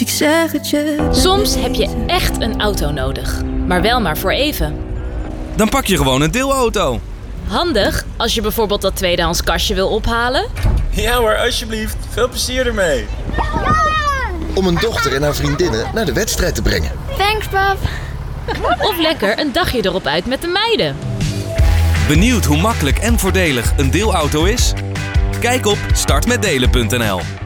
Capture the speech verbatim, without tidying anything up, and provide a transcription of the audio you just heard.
ik zeg het je. Soms heb je echt een auto nodig, maar wel maar voor even. Dan pak je gewoon een deelauto. Handig als je bijvoorbeeld dat tweedehands kastje wil ophalen. Ja hoor, alsjeblieft. Veel plezier ermee. Om een dochter en haar vriendinnen naar de wedstrijd te brengen. Thanks, pap. Of lekker een dagje erop uit met de meiden. Benieuwd hoe makkelijk en voordelig een deelauto is? Kijk op start met delen punt n l.